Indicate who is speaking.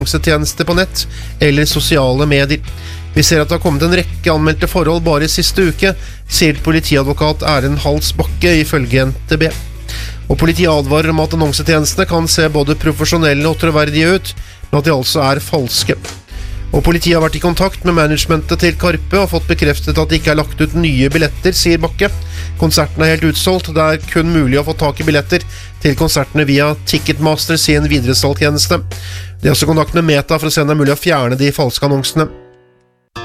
Speaker 1: annonsetjenester på nett eller sosiale medier. Vi ser at det har kommet en rekke anmeldte forhold bare i siste uke, sier politiadvokat Erlend Hals Bakke ifølge NTB. Og politiet advarer om at annonsetjenestene kan se både profesjonelle og troverdige ut, men at de altså er falske. Og politiet har vært i kontakt med managementet til Karpe og fått bekreftet at det ikke er lagt ut nye billetter, sier Bakke. Konserten er helt utsolgt, det er kun mulig å få tak i billetter til konsertene via Ticketmaster sin videresalgstjeneste. De har også kontakt med Meta for å se om det er mulig å fjerne de falske annonsene.